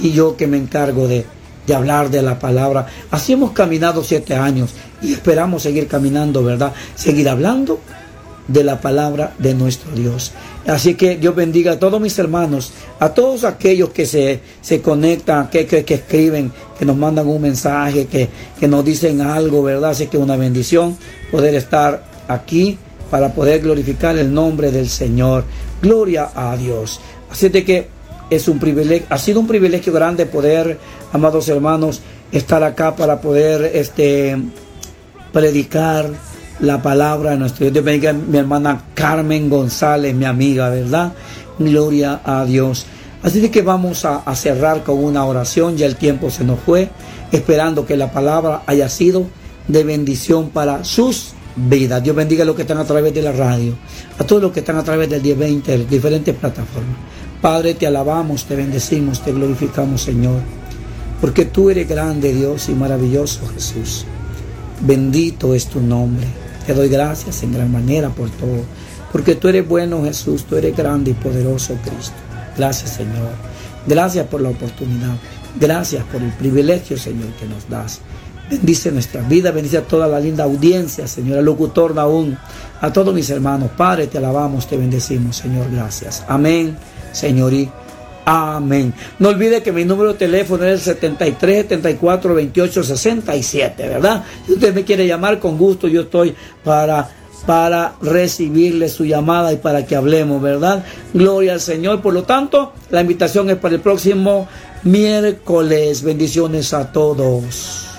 y yo que me encargo de hablar de la palabra. Así hemos caminado 7 años y esperamos seguir caminando, ¿verdad? Seguir hablando de la palabra de nuestro Dios. Así que Dios bendiga a todos mis hermanos, a todos aquellos que se conectan, que escriben, que nos mandan un mensaje, que nos dicen algo, ¿verdad? Así que una bendición poder estar aquí para poder glorificar el nombre del Señor. Gloria a Dios. Así de que es un privilegio, ha sido un privilegio grande poder, amados hermanos, estar acá para poder predicar la palabra de nuestro Dios. Dios bendiga a mi hermana Carmen González, mi amiga, ¿verdad? Gloria a Dios. Así de que vamos a cerrar con una oración. Ya el tiempo se nos fue, esperando que la palabra haya sido de bendición para sus vidas. Dios bendiga a los que están a través de la radio, a todos los que están a través del 1020, de diferentes plataformas. Padre, te alabamos, te bendecimos, te glorificamos, Señor, porque tú eres grande, Dios, y maravilloso, Jesús. Bendito es tu nombre. Te doy gracias en gran manera por todo, porque tú eres bueno, Jesús, tú eres grande y poderoso, Cristo. Gracias, Señor. Gracias por la oportunidad. Gracias por el privilegio, Señor, que nos das. Bendice nuestra vida, bendice a toda la linda audiencia, Señor, al locutor Naún, a todos mis hermanos. Padre, te alabamos, te bendecimos, Señor, gracias. Amén, Señor, y amén. No olvide que mi número de teléfono es el 73 74 28 67, ¿verdad? Si usted me quiere llamar, con gusto yo estoy para recibirle su llamada y para que hablemos, ¿verdad? Gloria al Señor. Por lo tanto, la invitación es para el próximo miércoles. Bendiciones a todos.